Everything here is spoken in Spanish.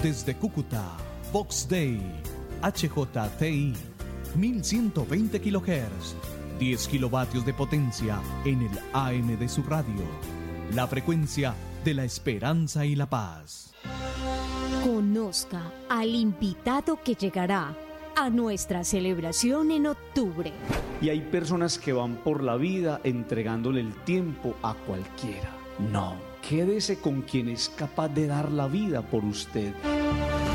Desde Cúcuta, Vox Day, HJTI, 1120 kHz, 10 kilovatios de potencia en el AM de su radio. La frecuencia de la esperanza y la paz. Conozca al invitado que llegará a nuestra celebración en octubre. Y hay personas que van por la vida entregándole el tiempo a cualquiera. No, quédese con quien es capaz de dar la vida por usted.